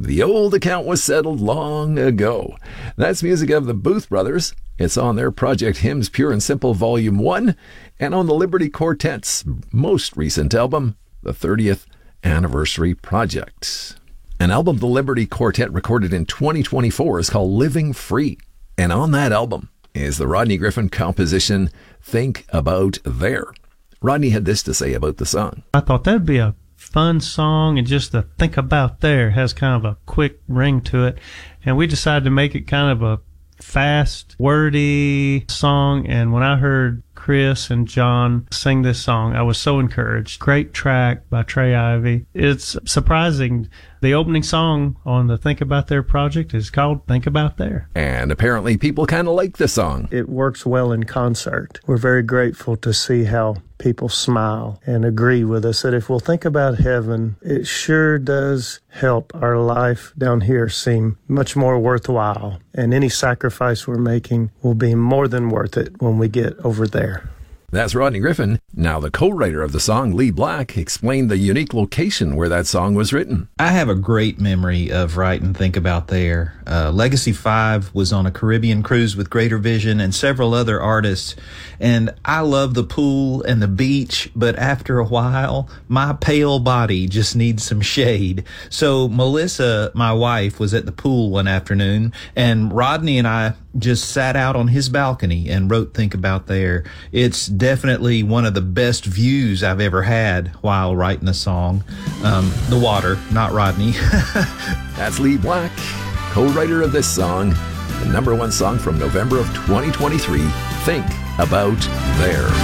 The old account was settled long ago. That's music of the Booth Brothers. It's on their project Hymns Pure and Simple Volume 1 and on the Liberty Quartet's most recent album, the 30th Anniversary Project. An album the Liberty Quartet recorded in 2024 is called Living Free. And on that album is the Rodney Griffin composition, Think About There. Rodney had this to say about the song. I thought that'd be a fun song, and just the Think About There has kind of a quick ring to it. And we decided to make it kind of a fast, wordy song. And when I heard Chris and John sing this song, I was so encouraged. Great track by Trey Ivy. It's surprising. The opening song on the Think About There project is called Think About There. And apparently people kind of like the song. It works well in concert. We're very grateful to see how people smile and agree with us that if we'll think about heaven, it sure does help our life down here seem much more worthwhile. And any sacrifice we're making will be more than worth it when we get over there. That's Rodney Griffin. Now, the co-writer of the song, Lee Black, explained the unique location where that song was written. I have a great memory of writing Think About There. Legacy 5 was on a Caribbean cruise with Greater Vision and several other artists, and I love the pool and the beach, but after a while, my pale body just needs some shade. So Melissa, my wife, was at the pool one afternoon, and Rodney and I just sat out on his balcony and wrote Think About There. It's definitely one of the best views I've ever had while writing a song. The water, not Rodney. That's Lee Black, co-writer of this song, the #1 song from November of 2023, Think About There.